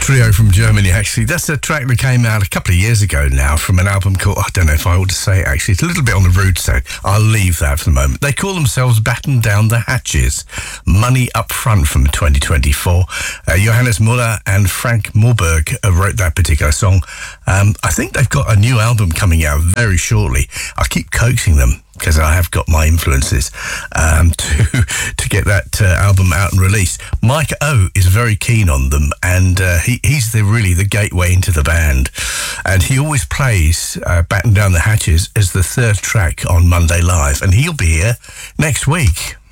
Trio from Germany, actually. That's a track that came out a couple of years ago now from an album called, I don't know if I ought to say it, actually. It's a little bit on the rude side. I'll leave that for the moment. They call themselves Batten Down the Hatches. Money Up Front from 2024. Johannes Muller and Frank Morberg wrote that particular song. I think they've got a new album coming out very shortly. I keep coaxing them, because I have got my influences to get that album out and released. Mike O is very keen on them, and he's really the gateway into the band. And he always plays Batten Down the Hatches as the third track on Monday Live, and he'll be here next week.